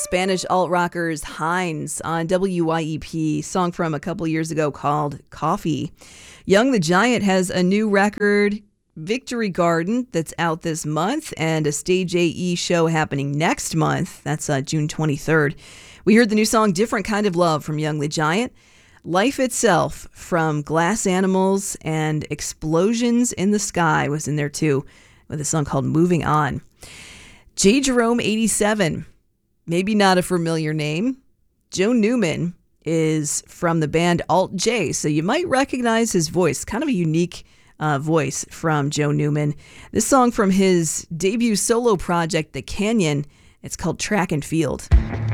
Spanish alt-rockers Heinz on WYEP, song from a couple years ago called Coffee. Young the Giant has a new record, Victory Garden, that's out this month, and a Stage AE show happening next month. That's June 23rd. We heard the new song Different Kind of Love from Young the Giant. Life Itself from Glass Animals and Explosions in the Sky was in there too, with a song called Moving On. J. Jerome 87, maybe not a familiar name. Joe Newman is from the band Alt J, so you might recognize his voice. Kind of a unique voice from Joe Newman. This song from his debut solo project, The Canyon, it's called Track and Field.